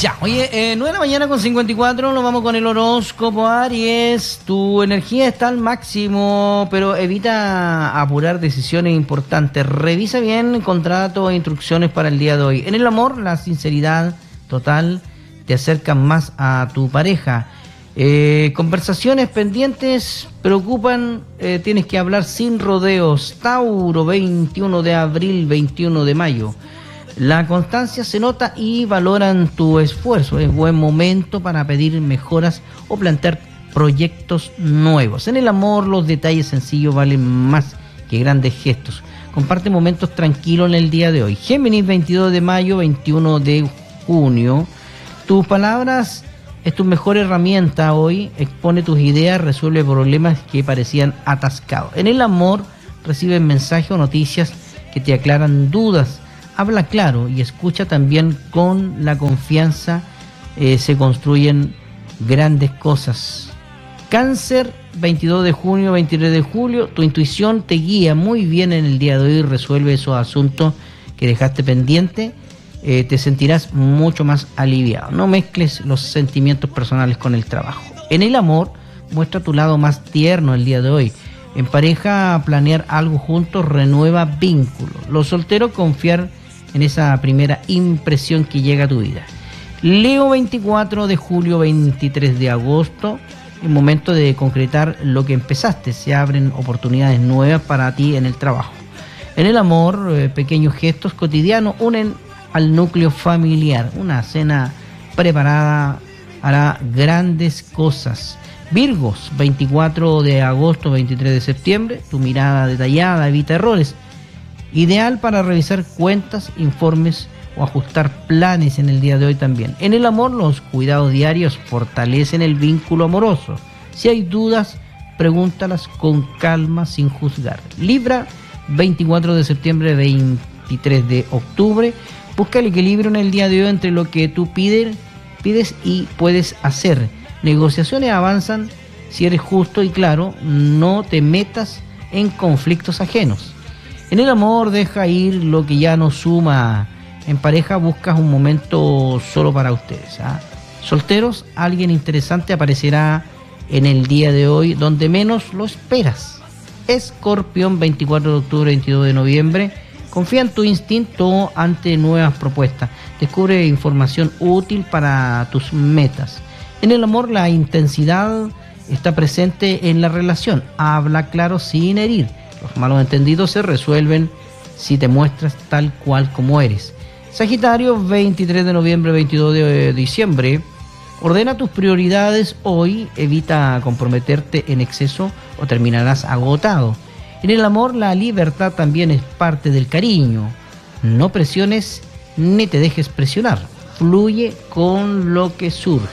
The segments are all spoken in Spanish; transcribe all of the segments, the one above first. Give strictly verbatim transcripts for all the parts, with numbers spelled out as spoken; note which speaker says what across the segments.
Speaker 1: Ya, oye, eh, nueve de la mañana con cincuenta y cuatro, nos vamos con el horóscopo. Aries, tu energía está al máximo, pero evita apurar decisiones importantes. Revisa bien contratos e instrucciones para el día de hoy. En el amor, la sinceridad total te acerca más a tu pareja. Eh, conversaciones pendientes preocupan, eh, tienes que hablar sin rodeos. Tauro, veintiuno de abril, veintiuno de mayo. La constancia se nota y valoran tu esfuerzo. Es buen momento para pedir mejoras o plantear proyectos nuevos. En el amor, los detalles sencillos valen más que grandes gestos. Comparte momentos tranquilos en el día de hoy. Géminis, veintidós de mayo, veintiuno de junio. Tus palabras es tu mejor herramienta hoy. Expone tus ideas, resuelve problemas que parecían atascados. En el amor, reciben mensajes o noticias que te aclaran dudas. Habla claro y escucha también con la confianza, eh, se construyen grandes cosas. Cáncer, veintidós de junio, veintitrés de julio, tu intuición te guía muy bien en el día de hoy, resuelve esos asuntos que dejaste pendiente, eh, te sentirás mucho más aliviado. No mezcles los sentimientos personales con el trabajo. En el amor, muestra tu lado más tierno el día de hoy. En pareja, planear algo juntos renueva vínculos. Los solteros, confiar en esa primera impresión que llega a tu vida. Leo, veinticuatro de julio, veintitrés de agosto, el momento de concretar lo que empezaste. Se abren oportunidades nuevas para ti en el trabajo. En el amor, eh, pequeños gestos cotidianos unen al núcleo familiar. Una cena preparada hará grandes cosas. Virgos, veinticuatro de agosto, veintitrés de septiembre, tu mirada detallada evita errores. Ideal para revisar cuentas, informes o ajustar planes en el día de hoy también. En el amor, los cuidados diarios fortalecen el vínculo amoroso. Si hay dudas, pregúntalas con calma, sin juzgar. Libra, veinticuatro de septiembre, veintitrés de octubre. Busca el equilibrio en el día de hoy entre lo que tú pides, pides y puedes hacer. Negociaciones avanzan si eres justo y claro, no te metas en conflictos ajenos. En el amor, deja ir lo que ya no suma. En pareja, buscas un momento solo para ustedes, ¿ah? Solteros, alguien interesante aparecerá en el día de hoy donde menos lo esperas. Escorpión, veinticuatro de octubre, veintidós de noviembre. Confía en tu instinto ante nuevas propuestas. Descubre información útil para tus metas. En el amor, la intensidad está presente en la relación. Habla claro sin herir. Los malos entendidos se resuelven si te muestras tal cual como eres. Sagitario, veintitrés de noviembre, veintidós de diciembre. Ordena tus prioridades hoy. Evita comprometerte en exceso o terminarás agotado. En el amor, la libertad también es parte del cariño. No presiones ni te dejes presionar. Fluye con lo que surja.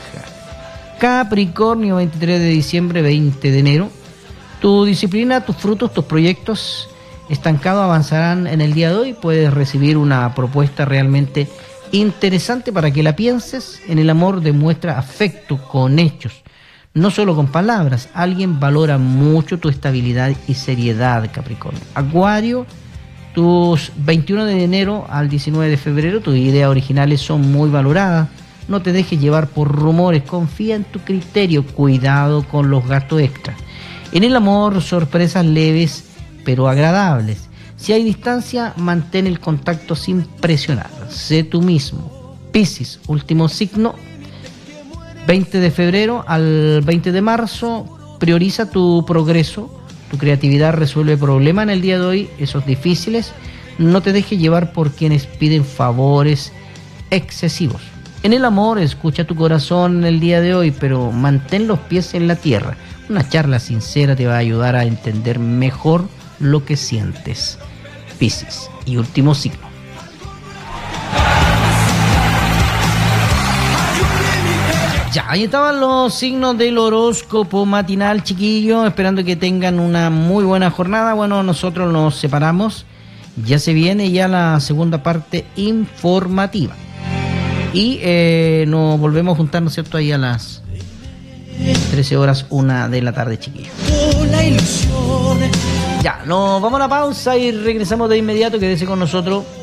Speaker 1: Capricornio, veintitrés de diciembre, veinte de enero. Tu disciplina, tus frutos, tus proyectos estancados avanzarán en el día de hoy. Puedes recibir una propuesta realmente interesante para que la pienses. En el amor, demuestra afecto con hechos, no solo con palabras. Alguien valora mucho tu estabilidad y seriedad, Capricornio. Acuario, tus veintiuno de enero al diecinueve de febrero, tus ideas originales son muy valoradas. No te dejes llevar por rumores, confía en tu criterio, cuidado con los gastos extras. En el amor, sorpresas leves pero agradables. Si hay distancia, mantén el contacto sin presionar. Sé tú mismo. Piscis, último signo, veinte de febrero al veinte de marzo. Prioriza tu progreso. Tu creatividad resuelve problemas en el día de hoy, esos difíciles. No te dejes llevar por quienes piden favores excesivos. En el amor, escucha tu corazón en el día de hoy, pero mantén los pies en la tierra. Una charla sincera te va a ayudar a entender mejor lo que sientes. Piscis, y último signo. Ya, ahí estaban los signos del horóscopo matinal, chiquillos, esperando que tengan una muy buena jornada. Bueno, nosotros nos separamos. Ya se viene ya la segunda parte informativa. Y eh, nos volvemos a juntar, ¿no es cierto?, ahí a las trece horas, una de la tarde, chiquillos. Ya, nos vamos a la pausa y regresamos de inmediato. Quédese con nosotros.